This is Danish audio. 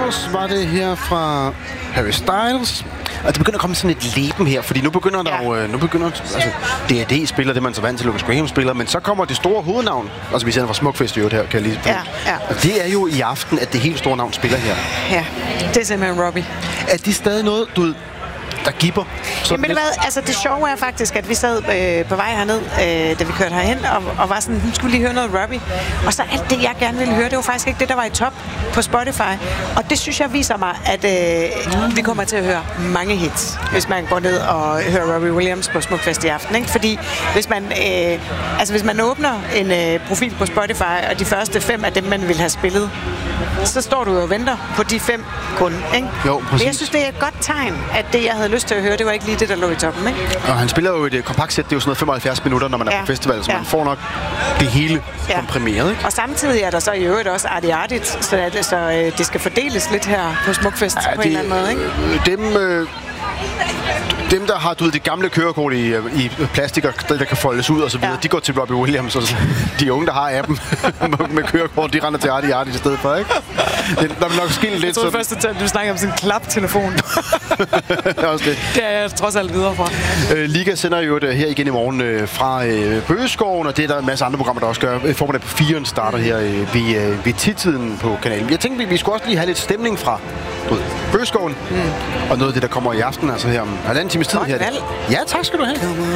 Flowers var det her fra Harry Styles. Og det begynder at komme sådan et leben her, fordi nu begynder der jo, altså, D&D spiller det, man så vant til, Lucas Graham spiller, men så kommer det store hovednavn, altså vi sender fra Smukfest i øvrigt her, kan jeg lige og det er jo i aften, at det helt store navn spiller her. Ja, det er simpelthen Robbie. Er det stadig noget, der gipper? Jamen ved du hvad, altså det sjove er faktisk, at vi sad på vej herned, da vi kørte herhen, og var sådan, nu skulle vi lige høre noget Robbie. Og så alt det, jeg gerne ville høre, det var faktisk ikke det, der var i top på Spotify. Og det synes jeg viser mig, at vi kommer til at høre mange hits, hvis man går ned og hører Robbie Williams på Smukfest i aften. Ikke? Fordi hvis man åbner en profil på Spotify, og de første 5 af dem, man vil have spillet, så står du og venter på de 5 kun, ikke? Jo, præcis. Men jeg synes, det er et godt tegn, at det, jeg havde lyst til at høre, det var ikke lige det, der lå i toppen, ikke? Og han spiller jo et kompakt sæt, det er jo sådan noget 75 minutter, når man er på festival, så man får nok det hele komprimeret, ikke? Og samtidig er der så i øvrigt også artigt, så det skal fordeles lidt her på Smukfest på en eller anden måde, ikke? Dem, der har det gamle kørekort i plastik, der kan foldes ud og så videre, de går til Robbie Williams, og de unge, der har appen med kørekort, de render til Artie i stedet for, ikke? Der vil nok skille lidt. Jeg troede først, at du snakker om sådan en klaptelefon. Også det. Det er jeg trods alt videre fra. Liga sender jo det her igen i morgen fra Bøgeskoven, og det er der en masse andre programmer, der også gør. Formiddag på 4'eren starter her ved tidtiden på kanalen. Jeg tænkte, vi skulle også lige have lidt stemning fra Bøgeskoven, og noget af det, der kommer i aften, altså her om halvanden times tid. Godt valg. Ja, tak skal du have.